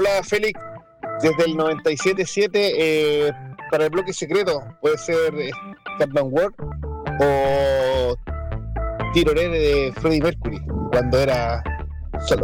Hola Félix, desde el 97.7 para el bloque secreto, puede ser Captain Ward o Tirorere de Freddie Mercury, cuando era